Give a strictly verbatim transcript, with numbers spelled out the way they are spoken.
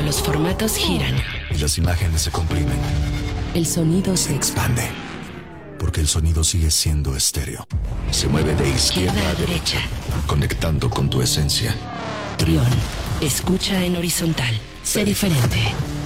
los formatos giran. Y las imágenes se comprimen. El sonido se Se expande. Porque el sonido sigue siendo estéreo. Se mueve de izquierda izquierda a a derecha, derecha. conectando con tu esencia. Trión. Escucha en horizontal. Sé diferente.